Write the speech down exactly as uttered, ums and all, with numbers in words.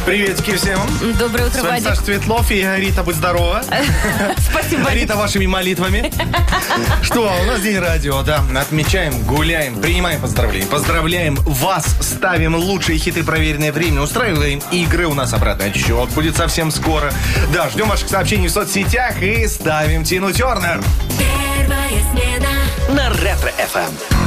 Приветики всем. Доброе утро, С вами Вадик. Саша Светлов и Рита, будь здорова. Спасибо, Вадик. Рита, вашими молитвами. Что, у нас день радио, да. Отмечаем, гуляем, принимаем поздравления. Поздравляем вас, ставим лучшие хиты, проверенные временем. Устраиваем игры, у нас обратный отсчет будет совсем скоро. Да, ждем ваших сообщений в соцсетях и ставим Тину Тернер. Первая смена На Ретро-эф эм.